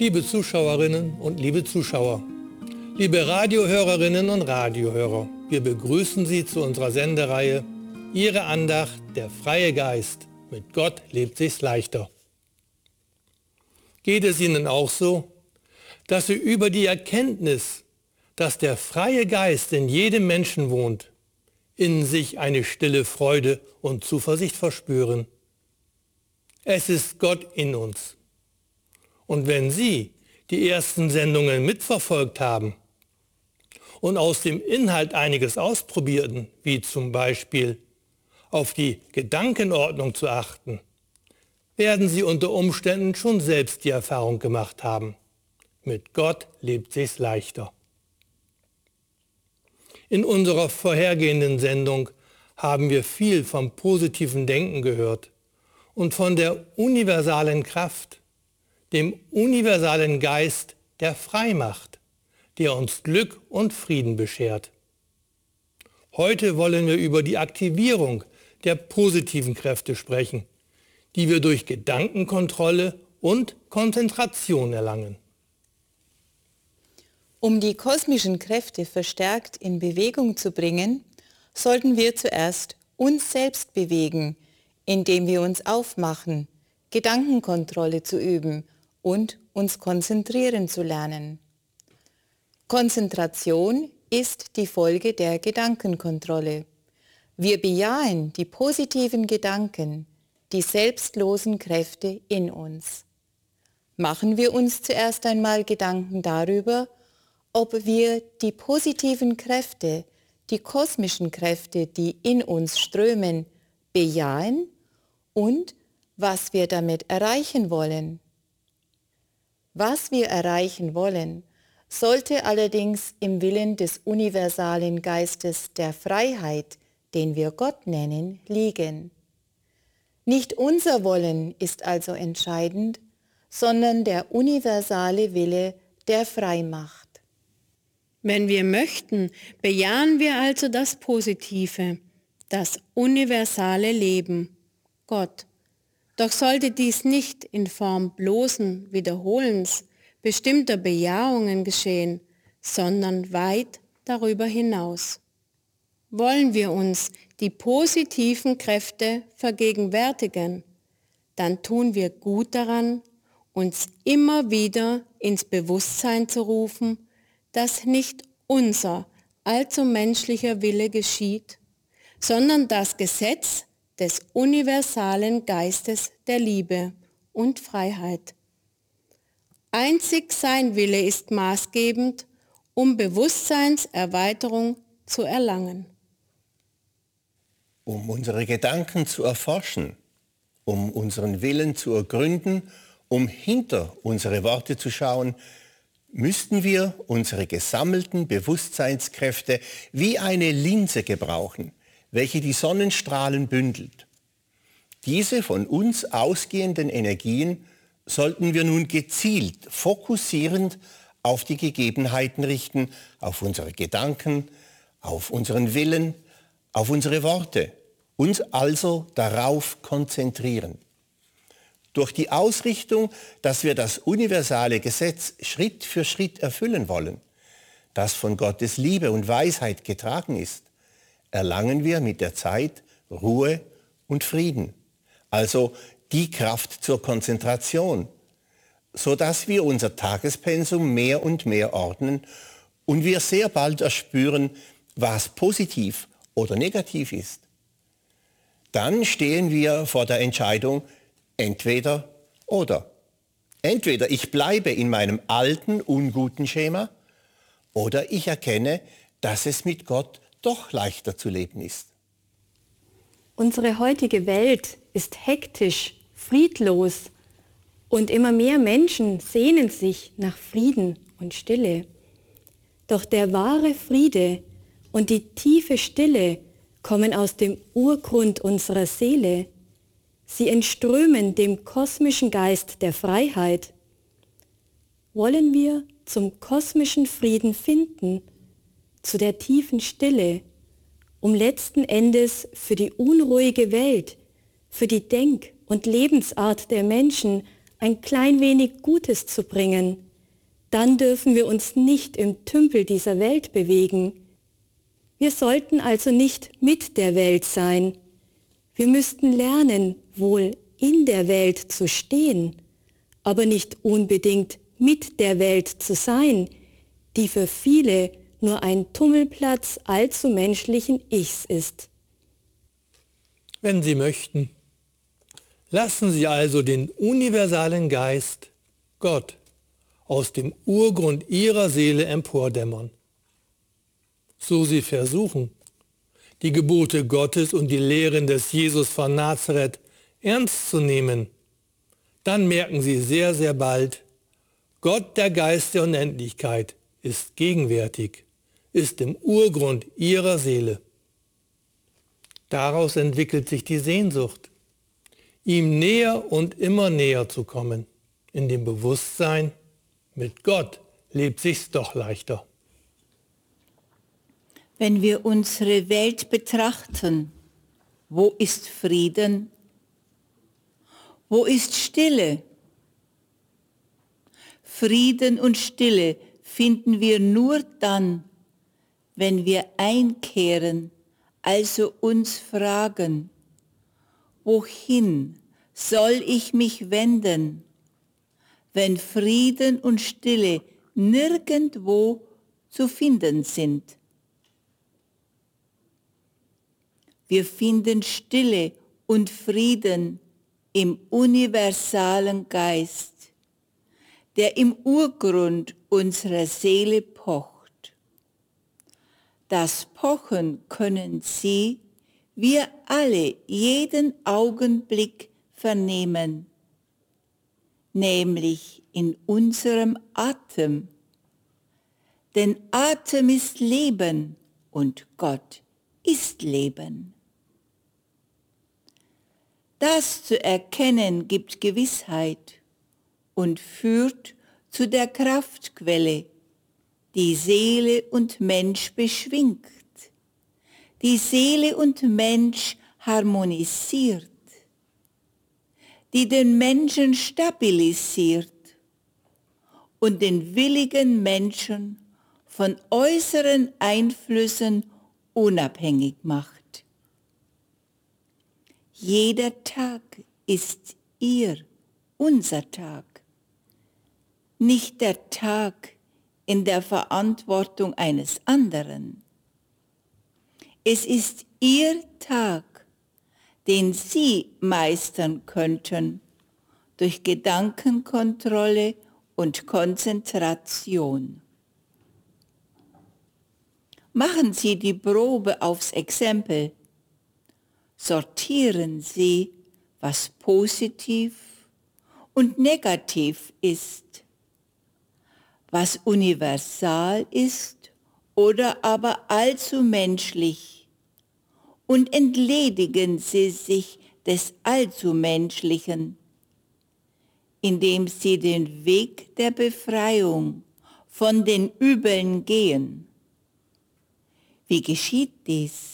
Liebe Zuschauerinnen und liebe Zuschauer, liebe Radiohörerinnen und Radiohörer, wir begrüßen Sie zu unserer Sendereihe Ihre Andacht, der freie Geist. Mit Gott lebt sich's leichter. Geht es Ihnen auch so, dass Sie über die Erkenntnis, dass der freie Geist in jedem Menschen wohnt, in sich eine stille Freude und Zuversicht verspüren? Es ist Gott in uns. Und wenn Sie die ersten Sendungen mitverfolgt haben und aus dem Inhalt einiges ausprobierten, wie zum Beispiel auf die Gedankenordnung zu achten, werden Sie unter Umständen schon selbst die Erfahrung gemacht haben. Mit Gott lebt sich's leichter. In unserer vorhergehenden Sendung haben wir viel vom positiven Denken gehört und von der universalen Kraft, dem universalen Geist, der frei macht, der uns Glück und Frieden beschert. Heute wollen wir über die Aktivierung der positiven Kräfte sprechen, die wir durch Gedankenkontrolle und Konzentration erlangen. Um die kosmischen Kräfte verstärkt in Bewegung zu bringen, sollten wir zuerst uns selbst bewegen, indem wir uns aufmachen, Gedankenkontrolle zu üben und uns konzentrieren zu lernen. Konzentration ist die Folge der Gedankenkontrolle. Wir bejahen die positiven Gedanken, die selbstlosen Kräfte in uns. Machen wir uns zuerst einmal Gedanken darüber, ob wir die positiven Kräfte, die kosmischen Kräfte, die in uns strömen, bejahen und was wir damit erreichen wollen. Was wir erreichen wollen, sollte allerdings im Willen des universalen Geistes der Freiheit, den wir Gott nennen, liegen. Nicht unser Wollen ist also entscheidend, sondern der universale Wille, der frei macht. Wenn wir möchten, bejahen wir also das Positive, das universale Leben, Gott. Doch sollte dies nicht in Form bloßen Wiederholens bestimmter Bejahungen geschehen, sondern weit darüber hinaus. Wollen wir uns die positiven Kräfte vergegenwärtigen, dann tun wir gut daran, uns immer wieder ins Bewusstsein zu rufen, dass nicht unser allzu menschlicher Wille geschieht, sondern das Gesetz des universalen Geistes der Liebe und Freiheit. Einzig sein Wille ist maßgebend, um Bewusstseinserweiterung zu erlangen. Um unsere Gedanken zu erforschen, um unseren Willen zu ergründen, um hinter unsere Worte zu schauen, müssten wir unsere gesammelten Bewusstseinskräfte wie eine Linse gebrauchen, welche die Sonnenstrahlen bündelt. Diese von uns ausgehenden Energien sollten wir nun gezielt, fokussierend auf die Gegebenheiten richten, auf unsere Gedanken, auf unseren Willen, auf unsere Worte, uns also darauf konzentrieren. Durch die Ausrichtung, dass wir das universale Gesetz Schritt für Schritt erfüllen wollen, das von Gottes Liebe und Weisheit getragen ist, erlangen wir mit der Zeit Ruhe und Frieden, also die Kraft zur Konzentration, sodass wir unser Tagespensum mehr und mehr ordnen und wir sehr bald erspüren, was positiv oder negativ ist. Dann stehen wir vor der Entscheidung, entweder oder. Entweder ich bleibe in meinem alten, unguten Schema oder ich erkenne, dass es mit Gott doch leichter zu leben ist. Unsere heutige Welt ist hektisch, friedlos und immer mehr Menschen sehnen sich nach Frieden und Stille. Doch der wahre Friede und die tiefe Stille kommen aus dem Urgrund unserer Seele. Sie entströmen dem kosmischen Geist der Freiheit. Wollen wir zum kosmischen Frieden finden, zu der tiefen Stille, um letzten Endes für die unruhige Welt, für die Denk- und Lebensart der Menschen ein klein wenig Gutes zu bringen, dann dürfen wir uns nicht im Tümpel dieser Welt bewegen. Wir sollten also nicht mit der Welt sein. Wir müssten lernen, wohl in der Welt zu stehen, aber nicht unbedingt mit der Welt zu sein, die für viele nur ein Tummelplatz allzu menschlichen Ichs ist. Wenn Sie möchten, lassen Sie also den universalen Geist, Gott, aus dem Urgrund Ihrer Seele empordämmern. So Sie versuchen, die Gebote Gottes und die Lehren des Jesus von Nazareth ernst zu nehmen, dann merken Sie sehr, sehr bald, Gott, der Geist der Unendlichkeit, ist gegenwärtig, ist im Urgrund Ihrer Seele. Daraus entwickelt sich die Sehnsucht, ihm näher und immer näher zu kommen, in dem Bewusstsein, mit Gott lebt sich's doch leichter. Wenn wir unsere Welt betrachten, wo ist Frieden? Wo ist Stille? Frieden und Stille finden wir nur dann, wenn wir einkehren, also uns fragen, wohin soll ich mich wenden, wenn Frieden und Stille nirgendwo zu finden sind? Wir finden Stille und Frieden im universalen Geist, der im Urgrund unserer Seele pocht. Das Pochen können Sie, wir alle, jeden Augenblick vernehmen, nämlich in unserem Atem. Denn Atem ist Leben und Gott ist Leben. Das zu erkennen gibt Gewissheit und führt zu der Kraftquelle, die Seele und Mensch beschwingt, die Seele und Mensch harmonisiert, die den Menschen stabilisiert und den willigen Menschen von äußeren Einflüssen unabhängig macht. Jeder Tag ist unser Tag, nicht der Tag in der Verantwortung eines anderen. Es ist Ihr Tag, den Sie meistern könnten durch Gedankenkontrolle und Konzentration. Machen Sie die Probe aufs Exempel. Sortieren Sie, was positiv und negativ ist, was universal ist oder aber allzu menschlich, und entledigen Sie sich des allzu Menschlichen, indem Sie den Weg der Befreiung von den Übeln gehen. Wie geschieht dies?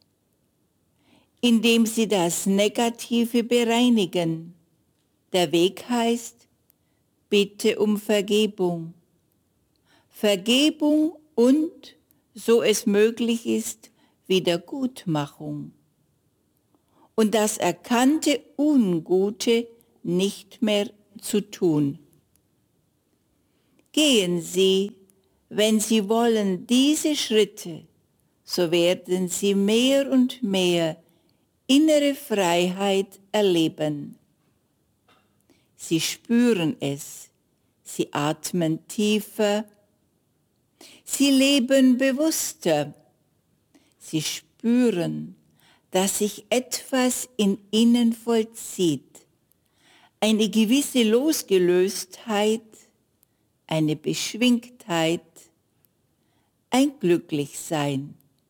Indem Sie das Negative bereinigen. Der Weg heißt, bitte um Vergebung. Vergebung und, so es möglich ist, Wiedergutmachung. Und das erkannte Ungute nicht mehr zu tun. Gehen Sie, wenn Sie wollen, diese Schritte, so werden Sie mehr und mehr innere Freiheit erleben. Sie spüren es, Sie atmen tiefer, Sie leben bewusster, Sie spüren, dass sich etwas in ihnen vollzieht, eine gewisse Losgelöstheit, eine Beschwingtheit, ein Glücklichsein.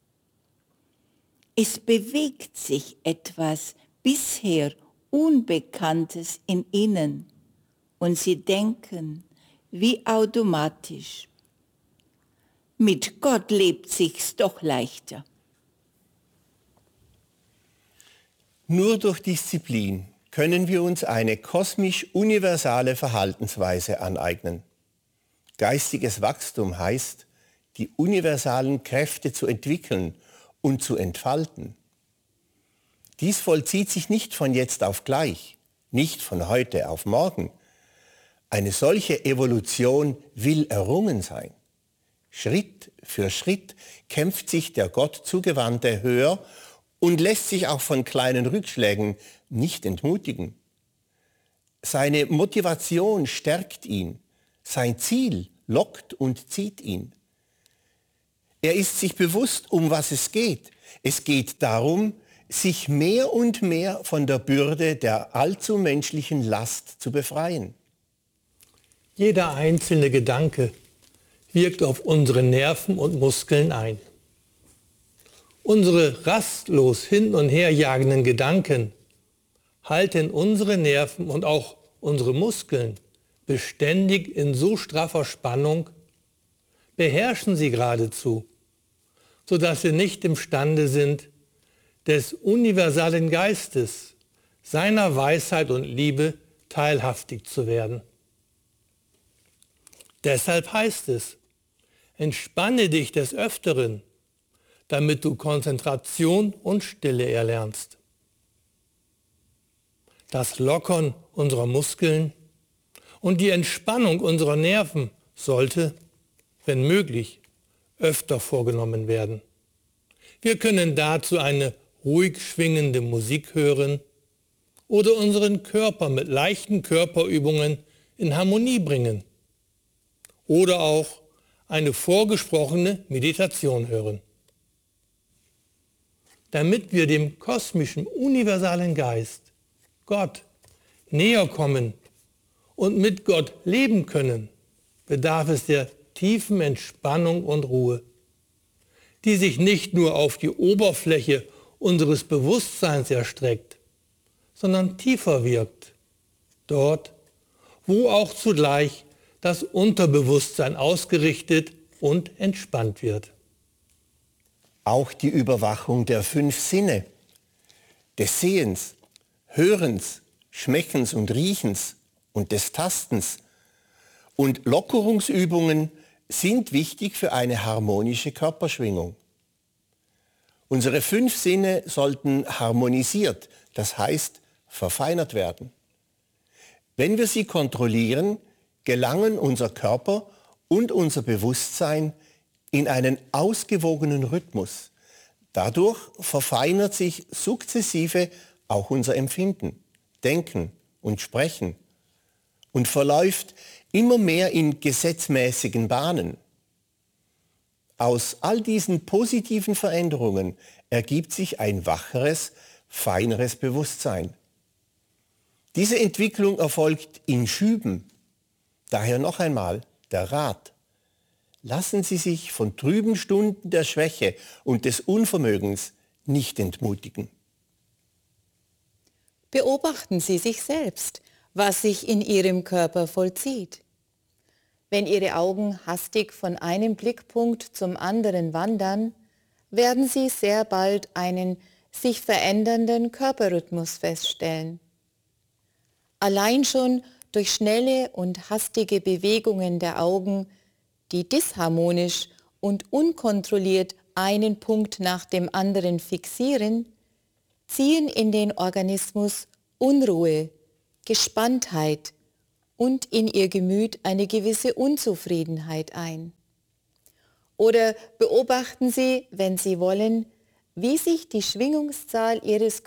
Es bewegt sich etwas bisher Unbekanntes in ihnen und sie denken wie automatisch. Mit Gott lebt sich's doch leichter. Nur durch Disziplin können wir uns eine kosmisch universale Verhaltensweise aneignen. Geistiges Wachstum heißt, die universalen Kräfte zu entwickeln und zu entfalten. Dies vollzieht sich nicht von jetzt auf gleich, nicht von heute auf morgen. Eine solche Evolution will errungen sein. Schritt für Schritt kämpft sich der Gott zugewandte höher und lässt sich auch von kleinen Rückschlägen nicht entmutigen. Seine Motivation stärkt ihn, sein Ziel lockt und zieht ihn. Er ist sich bewusst, um was es geht. Es geht darum, sich mehr und mehr von der Bürde der allzu menschlichen Last zu befreien. Jeder einzelne Gedanke wirkt auf unsere Nerven und Muskeln ein. Unsere rastlos hin und her jagenden Gedanken halten unsere Nerven und auch unsere Muskeln beständig in so straffer Spannung, beherrschen sie geradezu, sodass sie nicht imstande sind, des universalen Geistes, seiner Weisheit und Liebe teilhaftig zu werden. Deshalb heißt es, entspanne dich des Öfteren, damit du Konzentration und Stille erlernst. Das Lockern unserer Muskeln und die Entspannung unserer Nerven sollte, wenn möglich, öfter vorgenommen werden. Wir können dazu eine ruhig schwingende Musik hören oder unseren Körper mit leichten Körperübungen in Harmonie bringen oder auch eine vorgesprochene Meditation hören. Damit wir dem kosmischen, universalen Geist, Gott, näher kommen und mit Gott leben können, bedarf es der tiefen Entspannung und Ruhe, die sich nicht nur auf die Oberfläche unseres Bewusstseins erstreckt, sondern tiefer wirkt, dort, wo auch zugleich das Unterbewusstsein ausgerichtet und entspannt wird. Auch die Überwachung der 5 Sinne, des Sehens, Hörens, Schmeckens und Riechens und des Tastens und Lockerungsübungen sind wichtig für eine harmonische Körperschwingung. Unsere 5 Sinne sollten harmonisiert, das heißt verfeinert werden. Wenn wir sie kontrollieren, gelangen unser Körper und unser Bewusstsein in einen ausgewogenen Rhythmus. Dadurch verfeinert sich sukzessive auch unser Empfinden, Denken und Sprechen und verläuft immer mehr in gesetzmäßigen Bahnen. Aus all diesen positiven Veränderungen ergibt sich ein wacheres, feineres Bewusstsein. Diese Entwicklung erfolgt in Schüben. Daher noch einmal der Rat. Lassen Sie sich von trüben Stunden der Schwäche und des Unvermögens nicht entmutigen. Beobachten Sie sich selbst, was sich in Ihrem Körper vollzieht. Wenn Ihre Augen hastig von einem Blickpunkt zum anderen wandern, werden Sie sehr bald einen sich verändernden Körperrhythmus feststellen. Allein schon durch schnelle und hastige Bewegungen der Augen, die disharmonisch und unkontrolliert einen Punkt nach dem anderen fixieren, ziehen in den Organismus Unruhe, Gespanntheit und in ihr Gemüt eine gewisse Unzufriedenheit ein. Oder beobachten Sie, wenn Sie wollen, wie sich die Schwingungszahl Ihres